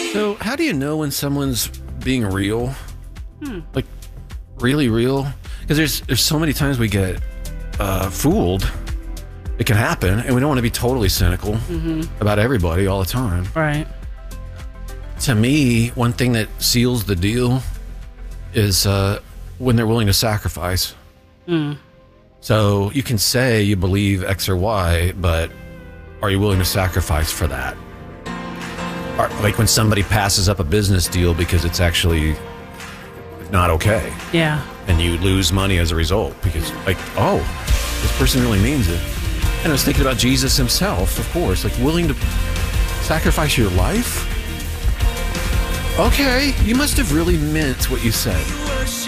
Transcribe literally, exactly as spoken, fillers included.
So, how do you know when someone's being real? Hmm. Like, really real? Because there's there's so many times we get uh, fooled. It can happen, and we don't want to be totally cynical mm-hmm. about everybody all the time. Right. To me, one thing that seals the deal is uh, when they're willing to sacrifice. Mm. So you can say you believe X or Y, but are you willing to sacrifice for that? Or, like when somebody passes up a business deal because it's actually not okay. Yeah. And you lose money as a result because, like, oh, this person really means it. And I was thinking about Jesus himself, of course, like willing to sacrifice your life. Okay, you must have really meant what you said.